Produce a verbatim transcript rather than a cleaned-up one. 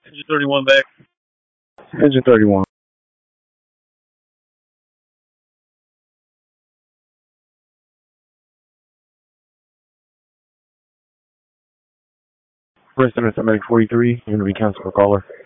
Engine thirty-one back. Engine thirty-one. Resident Medic forty-three, Unity Council caller.